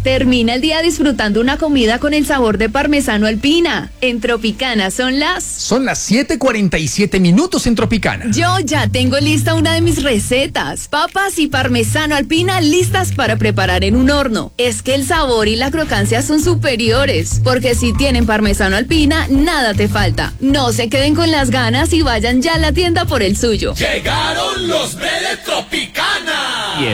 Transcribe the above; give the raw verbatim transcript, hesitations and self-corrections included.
Termina el día disfrutando una comida con el sabor de parmesano alpina. En Tropicana son las... Son las siete cuarenta y siete minutos en Tropicana. Yo ya tengo lista una de mis recetas. Papas y parmesano alpina listas para preparar en un horno. Es que el sabor y la crocancia son superiores, porque si tienen parmesano alpina, nada te falta. No se queden con las ganas y vayan ya a la tienda por el suyo. Llegaron los de Tropicana.